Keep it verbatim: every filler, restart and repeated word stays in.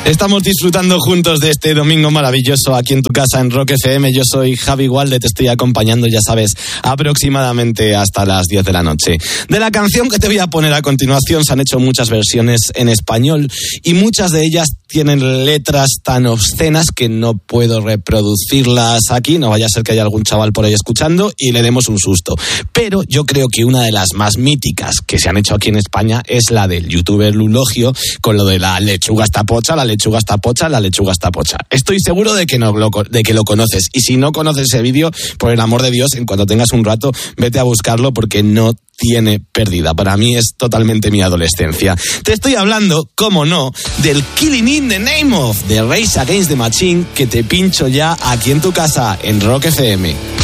Estamos disfrutando juntos de este domingo maravilloso aquí en tu casa en Rock F M. Yo soy Javi Walde, te estoy acompañando, ya sabes, aproximadamente hasta las diez de la noche. De la canción que te voy a poner a continuación se han hecho muchas versiones en español y muchas de ellas tienen letras tan obscenas que no puedo reproducirlas aquí. No vaya a ser que haya algún chaval por ahí escuchando y le demos un susto. Pero yo creo que una de las más míticas que se han hecho aquí en España es la del youtuber Lulogio con lo de la lechuga está pocha, la lechuga está pocha, la lechuga está pocha. Estoy seguro de que, no, de que lo conoces. Y si no conoces ese vídeo, por el amor de Dios, en cuanto tengas un rato, vete a buscarlo porque no tiene pérdida. Para mí es totalmente mi adolescencia. Te estoy hablando, cómo no, del Killing in the Name of, de Rage Against the Machine, que te pincho ya aquí en tu casa, en Rock F M.